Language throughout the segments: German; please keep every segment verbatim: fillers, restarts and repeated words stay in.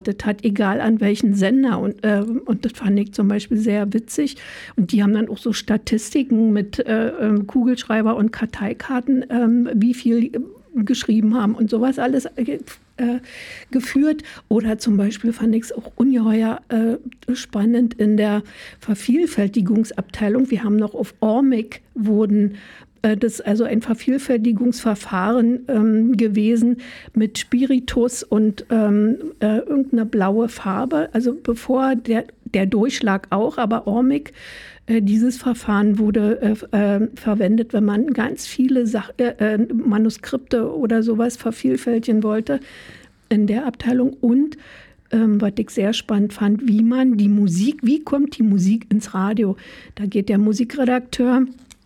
Das hat egal an welchen Sender und, äh, und das fand ich zum Beispiel sehr witzig. Und die haben dann auch so Statistiken mit äh, Kugelschreiber und Karteikarten, äh, wie viel geschrieben haben und sowas alles äh, geführt. Oder zum Beispiel fand ich es auch ungeheuer äh, spannend in der Vervielfältigungsabteilung. Wir haben noch auf Ormic wurden Das ist also ein Vervielfältigungsverfahren ähm, gewesen mit Spiritus und ähm, äh, irgendeine blaue Farbe. Also bevor der, der Durchschlag auch, aber Ormic, äh, dieses Verfahren wurde äh, äh, verwendet, wenn man ganz viele Sach äh, Manuskripte oder sowas vervielfältigen wollte in der Abteilung. Und ähm, was ich sehr spannend fand, wie man die Musik, wie kommt die Musik ins Radio? Da geht der Musikredakteur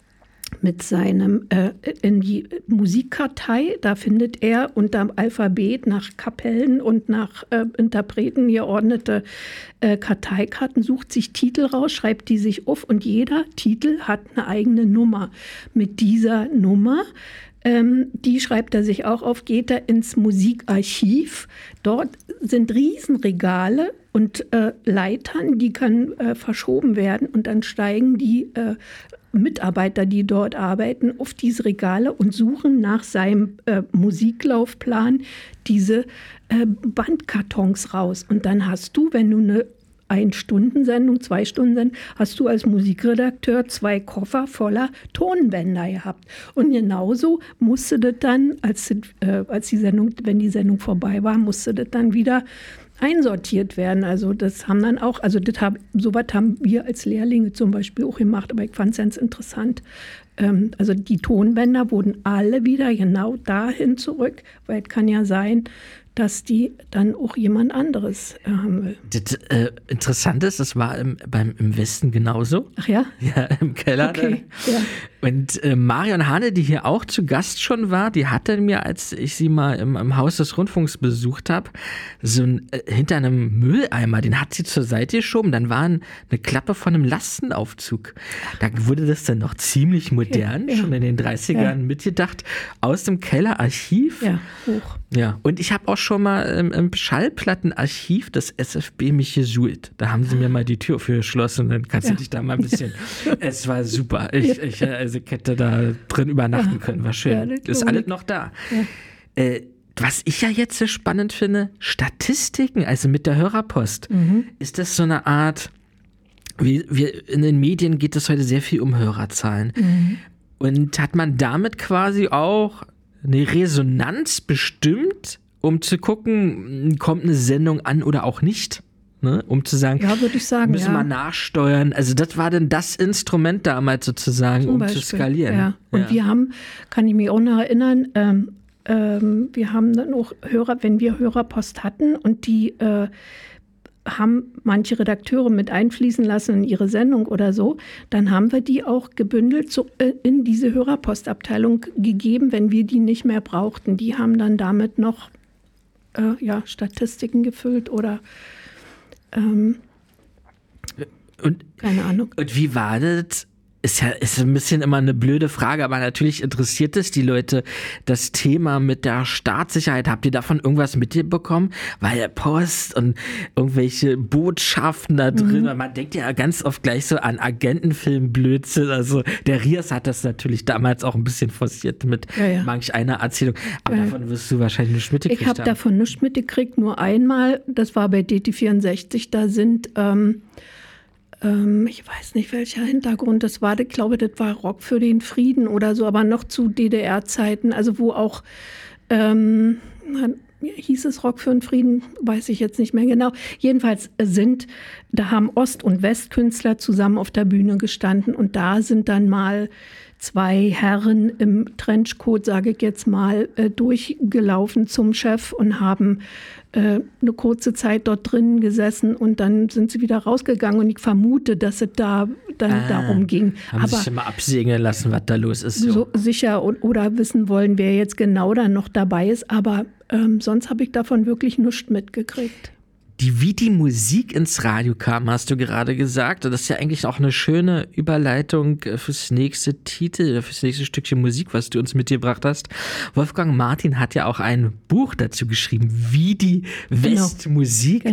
mit seinem äh, in die Musikkartei, da findet er unterm Alphabet nach Kapellen und nach äh, Interpreten geordnete äh, Karteikarten, sucht sich Titel raus, schreibt die sich auf und jeder Titel hat eine eigene Nummer. Mit dieser Nummer, ähm, die schreibt er sich auch auf, geht er ins Musikarchiv. Dort sind Riesenregale und äh, Leitern, die können äh, verschoben werden und dann steigen die äh, Mitarbeiter, die dort arbeiten, auf diese Regale und suchen nach seinem äh, Musiklaufplan diese äh, Bandkartons raus. Und dann hast du, wenn du eine Ein-Stunden-Sendung, Zwei-Stunden-Sendung, hast du als Musikredakteur zwei Koffer voller Tonbänder gehabt. Und genauso musste das dann, als, äh, als die Sendung, wenn die Sendung vorbei war, musste das dann wieder einsortiert werden. Also das haben dann auch, also das hab, sowas haben wir als Lehrlinge zum Beispiel auch gemacht, aber ich fand es ganz interessant. Ähm, also die Tonbänder wurden alle wieder genau dahin zurück, weil es kann ja sein, dass die dann auch jemand anderes äh, haben will. Das äh, Interessante ist, das war im, beim, im Westen genauso. Ach ja? Ja, im Keller. Okay, ja. Und äh, Marion Hane, die hier auch zu Gast schon war, die hatte mir, als ich sie mal im, im Haus des Rundfunks besucht habe, so ein, äh, hinter einem Mülleimer, den hat sie zur Seite geschoben, dann war ein, eine Klappe von einem Lastenaufzug. Da wurde das dann noch ziemlich modern, okay, ja. Schon in den dreißigern ja. mitgedacht, aus dem Kellerarchiv. Ja, hoch. Ja, und ich habe auch schon mal im, im Schallplattenarchiv des S F B mich gesuhlt. Da haben sie mir mal die Tür für geschlossen, dann kannst ja. du dich da mal ein bisschen... Es war super. Ich, ich, also ich hätte da drin übernachten ja. können, war schön. Ja, ist alles noch da. Ja. Äh, was ich ja jetzt so spannend finde, Statistiken, also mit der Hörerpost. Mhm. Ist das so eine Art... Wir, wir, in den Medien geht es heute sehr viel um Hörerzahlen. Mhm. Und hat man damit quasi auch eine Resonanz bestimmt, um zu gucken, kommt eine Sendung an oder auch nicht? Ne? Um zu sagen, ja, würde ich sagen, müssen ja. wir nachsteuern. Also das war dann das Instrument damals sozusagen, Zum um Beispiel. zu skalieren. Ja. Und ja. wir haben, kann ich mich auch noch erinnern, ähm, ähm, wir haben dann auch Hörer, wenn wir Hörerpost hatten und die äh, haben manche Redakteure mit einfließen lassen in ihre Sendung oder so, dann haben wir die auch gebündelt so, äh, in diese Hörerpostabteilung gegeben, wenn wir die nicht mehr brauchten. Die haben dann damit noch äh, ja, Statistiken gefüllt oder ähm, und, keine Ahnung. Und wie war das? Ist ja ist ein bisschen immer eine blöde Frage, aber natürlich interessiert es die Leute, das Thema mit der Staatssicherheit. Habt ihr davon irgendwas mitbekommen? Weil Post und irgendwelche Botschaften da drin, mhm. man denkt ja ganz oft gleich so an Agentenfilm-Blödsinn. Also der Rias hat das natürlich damals auch ein bisschen forciert mit ja, ja. manch einer Erzählung. Aber ja. davon wirst du wahrscheinlich nicht mitgekriegt Ich habe hab davon nichts mitgekriegt, nur einmal, das war bei D T vierundsechzig, da sind... Ähm, ich weiß nicht, welcher Hintergrund das war. Ich glaube, das war Rock für den Frieden oder so, aber noch zu D D R-Zeiten, also wo auch, ähm, hieß es Rock für den Frieden, weiß ich jetzt nicht mehr genau. Jedenfalls sind, da haben Ost- und Westkünstler zusammen auf der Bühne gestanden und da sind dann mal zwei Herren im Trenchcoat, sage ich jetzt mal, äh, durchgelaufen zum Chef und haben äh, eine kurze Zeit dort drin gesessen und dann sind sie wieder rausgegangen und ich vermute, dass es da dann ah, darum ging. Haben Aber sich mal absegnen lassen, was da los ist. So, so sicher oder wissen wollen, wer jetzt genau da noch dabei ist, aber ähm, sonst habe ich davon wirklich nichts mitgekriegt. die, wie die Musik ins Radio kam, hast du gerade gesagt. Und das ist ja eigentlich auch eine schöne Überleitung fürs nächste Titel, fürs nächste Stückchen Musik, was du uns mitgebracht hast. Wolfgang Martin hat ja auch ein Buch dazu geschrieben, wie die Westmusik